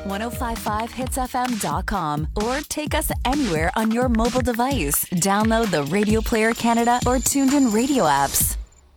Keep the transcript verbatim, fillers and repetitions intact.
ten fifty-five hits f m dot com or take us anywhere on your mobile device. Download the Radio Player Canada or Tuned In Radio apps.